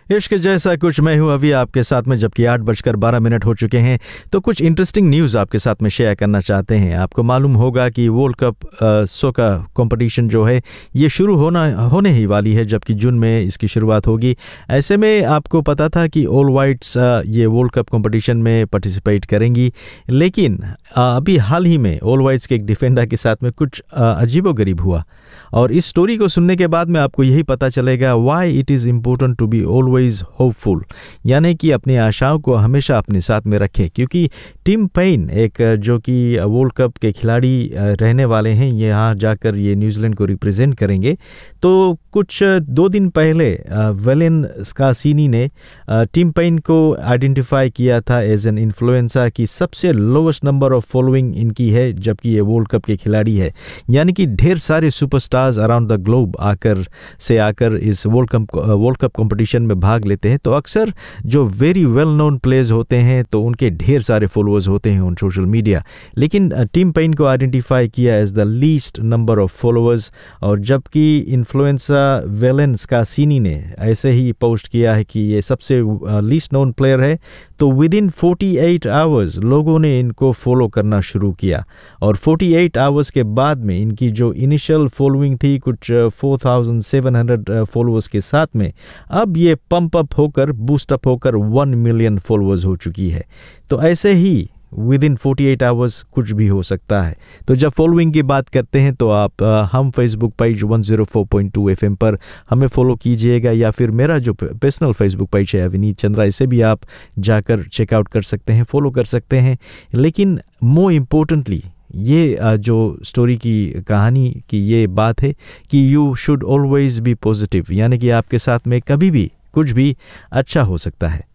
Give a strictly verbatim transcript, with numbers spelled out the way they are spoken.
इश्क जैसा कुछ मैं हूँ अभी आपके साथ में, जबकि आठ बजकर बारह मिनट हो चुके हैं। तो कुछ इंटरेस्टिंग न्यूज़ आपके साथ में शेयर करना चाहते हैं। आपको मालूम होगा कि वर्ल्ड कप सोका कंपटीशन जो है ये शुरू होना होने ही वाली है, जबकि जून में इसकी शुरुआत होगी। ऐसे में आपको पता था कि ऑल वाइट्स ये वर्ल्ड कप कंपटीशन में पार्टिसिपेट करेंगी, लेकिन अभी हाल ही में ऑल वाइट्स के एक डिफेंडर के साथ में कुछ अजीबोगरीब हुआ। और इस स्टोरी को सुनने के बाद में आपको यही पता चलेगा why it is important to be always hopeful, यानी कि अपनी आशाओं को हमेशा अपने साथ में रखें। क्योंकि टिम पेन एक जो कि वर्ल्ड कप के खिलाड़ी रहने वाले हैं, यहाँ जाकर ये न्यूजीलैंड को रिप्रेजेंट करेंगे। तो कुछ दो दिन पहले वेलेन स्कासीनी ने टिम पेन को आइडेंटिफाई किया था एज एन इन्फ्लुएंसर की सबसे लोवेस्ट नंबर ऑफ फॉलोइंग इनकी है, जबकि ये वर्ल्ड कप के खिलाड़ी है। यानी कि ढेर सारे सुपरस्टार्स अराउंड द ग्लोब आकर से आकर इस world cup world cup competition में भाग लेते हैं। तो अक्सर जो वेरी वेल नोन प्लेयर्स होते हैं तो उनके ढेर सारे फॉलोअर्स होते हैं ऑन सोशल मीडिया, लेकिन टिम पेन को आइडेंटिफाई किया as the least number of followers. और जबकि इन्फ्लुएंसर वेलेन स्कासीनी ने ऐसे ही पोस्ट किया है कि ये सबसे लीस्ट नोन प्लेयर है, तो विद इन अड़तालीस आवर्स लोगों ने इनको फॉलो करना शुरू किया। और अड़तालीस आवर्स के बाद में इनकी जो इनिशियल फॉलोइंग थी कुछ चार हज़ार सात सौ फॉलोअर्स के साथ में, अब ये पंप अप होकर बूस्ट अप होकर वन मिलियन फॉलोअर्स हो चुकी है। तो ऐसे ही विद इन अड़तालीस आवर्स कुछ भी हो सकता है। तो जब फॉलोइंग की बात करते हैं तो आप आ, हम फेसबुक पेज एक सौ चार पॉइंट दो एफएम पर हमें फॉलो कीजिएगा, या फिर मेरा जो पर्सनल फेसबुक पेज है अविनीत चंद्रा, इसे भी आप जाकर चेकआउट कर सकते हैं, फॉलो कर सकते हैं। लेकिन मोर इम्पोर्टेंटली ये जो स्टोरी की कहानी की ये बात है कि you should always be positive, यानी कि आपके साथ में कभी भी कुछ भी अच्छा हो सकता है।